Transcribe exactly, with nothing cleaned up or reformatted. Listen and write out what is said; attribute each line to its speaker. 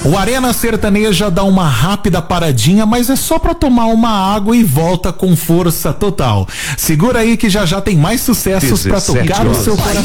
Speaker 1: O Arena Sertaneja dá uma rápida paradinha, mas é só pra tomar uma água e volta com força total. Segura aí que já já tem mais sucessos pra tocar o seu coração.